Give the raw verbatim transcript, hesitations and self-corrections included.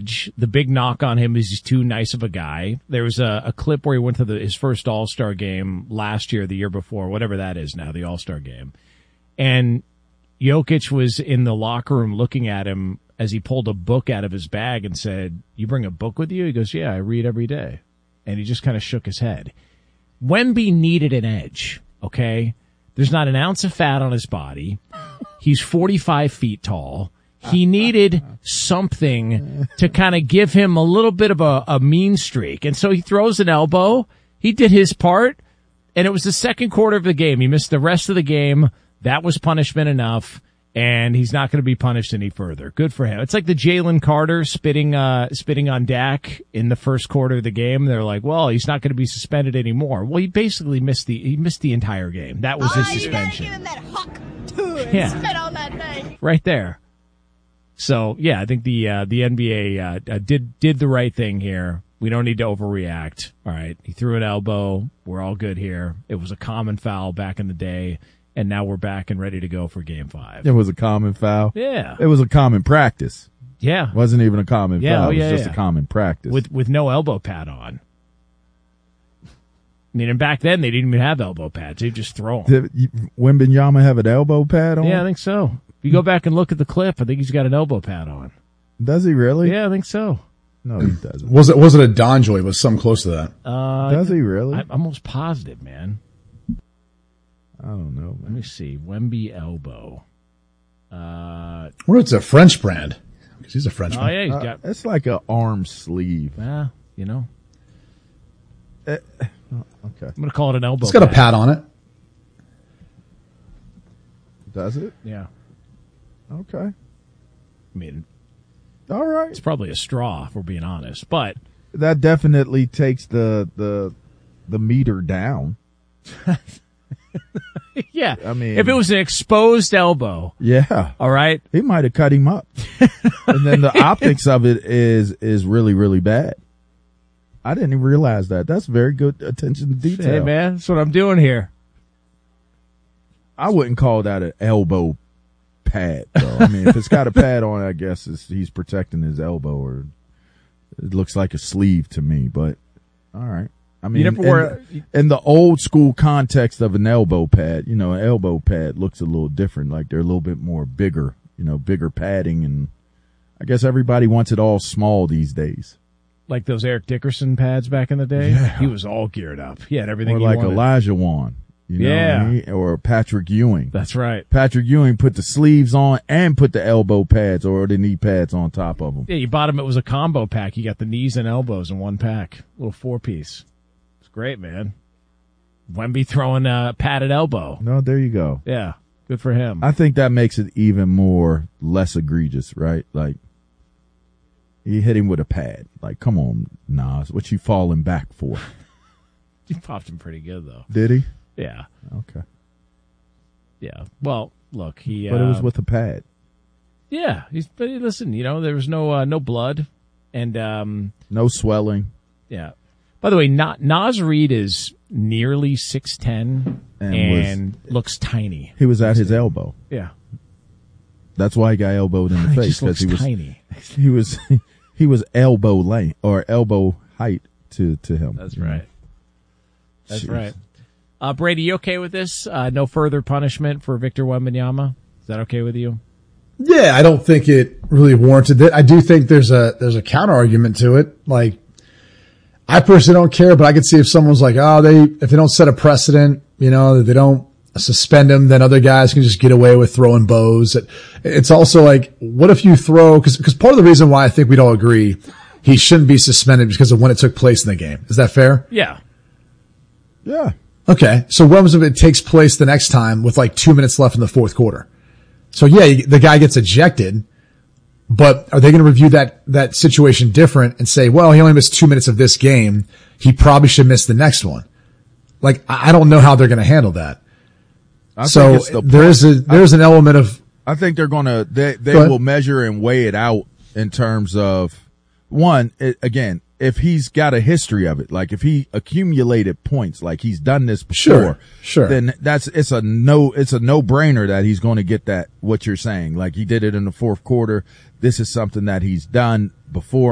edge. The big knock on him is he's too nice of a guy. There was a, a clip where he went to the, his first All-Star game last year, the year before, whatever that is now, the All-Star game. And Jokic was in the locker room looking at him as he pulled a book out of his bag and said, "You bring a book with you?" He goes, "Yeah, I read every day." And he just kind of shook his head. Wemby needed an edge, okay? There's not an ounce of fat on his body. He's forty-five feet tall. He needed something to kind of give him a little bit of a, a mean streak. And so he throws an elbow. He did his part, and it was the second quarter of the game. He missed the rest of the game. That was punishment enough, and he's not going to be punished any further. Good for him. It's like the Jalen Carter spitting uh, spitting on Dak in the first quarter of the game. They're like, well, he's not going to be suspended anymore. Well, he basically missed the he missed the entire game. That was oh, his suspension. You gotta give him that huck too and yeah. spit on that thing. Right there. So yeah, I think the uh, the N B A uh, uh, did did the right thing here. We don't need to overreact. All right, he threw an elbow. We're all good here. It was a common foul back in the day. And now we're back and ready to go for game five. It was a common foul. Yeah. It was a common practice. Yeah. It wasn't even a common yeah, foul. Oh, yeah, it was just yeah. a common practice. With with no elbow pad on. I mean, and back then they didn't even have elbow pads. They'd just throw them. Did Wembanyama have an elbow pad on? Yeah, I think so. If you go back and look at the clip, I think he's got an elbow pad on. Does he really? Yeah, I think so. No, he doesn't. Was it was it a Donjoy? It was something close to that. Uh, Does he really? I'm almost positive, man. I don't know, man. Let me see. Wemby elbow. Uh, or it's a French brand. Because he's a Frenchman. Oh, yeah, he's Uh, got. it's like an arm sleeve. Yeah, you know. Uh, okay. I'm going to call it an elbow It's got pad. a pad on it. Does it? Yeah. Okay. I mean, all right. it's probably a straw, if we're being honest. But that definitely takes the the the meter down. yeah, I mean, if it was an exposed elbow, yeah, all right, he might have cut him up. And then the optics of it is is really really bad. I didn't even realize that. That's very good attention to detail. Hey man, that's what I'm doing here. I wouldn't call that an elbow pad, though. I mean, if it's got a pad on it, I guess it's, he's protecting his elbow, or it looks like a sleeve to me. But all right. I mean, You never in, wear- in the old school context of an elbow pad, you know, an elbow pad looks a little different. Like they're a little bit more bigger, you know, bigger padding. And I guess everybody wants it all small these days. Like those Eric Dickerson pads back in the day. Yeah. He was all geared up. He had everything Or he like wanted. Elijah Wan, you know, Yeah. what I mean? Or Patrick Ewing. That's right. Patrick Ewing put the sleeves on and put the elbow pads or the knee pads on top of them. Yeah, you bought him. It was a combo pack. You got the knees and elbows in one pack. Little four piece. It's great, man. Wemby throwing a padded elbow. No, there you go. Yeah, good for him. I think that makes it even more less egregious, right? Like, he hit him with a pad. Like, come on, Nas, what you falling back for? He popped him pretty good though. Did he? Yeah, Okay. yeah. Well, look, he. But it was uh, with a pad. Yeah, he's. But listen, you know, there was no uh, no blood, and um, No swelling. yeah. By the way, Na- Nas Reed is nearly six ten and, And looks tiny. He was at his elbow. Yeah, That's why he got elbowed in the he face, just looks because he was tiny. he was he was elbow length or elbow height to to him. That's right. That's Jeez. right. Uh, Brady, you okay with this? Uh, no further punishment for Victor Wembanyama? Is that okay with you? Yeah, I don't think it really warranted it. I do think there's a there's a counter argument to it. Like, I personally don't care, but I could see if someone's like, oh, they if they don't set a precedent, you know, that they don't suspend him, then other guys can just get away with throwing bows. It, it's also like, what if you throw? Because because part of the reason why I think we'd all agree he shouldn't be suspended because of when it took place in the game. Is that fair? Yeah. Yeah. Okay, so what if it takes place the next time with like two minutes left in the fourth quarter? So yeah, the guy gets ejected, but are they going to review that, that situation different and say, well, he only missed two minutes of this game. He probably should miss the next one. Like, I don't know how they're going to handle that. I So think it's the there is a, there's an element of, I think they're gonna they they Go ahead. will measure and weigh it out in terms of one, it, again, if he's got a history of it, like if he accumulated points, like he's done this before, Sure, sure. then that's it's a no it's a no brainer that he's going to get that what you're saying. Like he did it in the fourth quarter. This is something that he's done before.